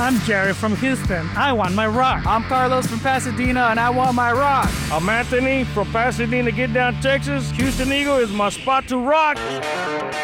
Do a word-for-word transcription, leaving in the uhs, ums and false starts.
I'm Jerry from Houston. I want my rock. I'm Carlos from Pasadena, and I want my rock. I'm Anthony from Pasadena, Get Down, Texas. Houston Eagle is my spot to rock.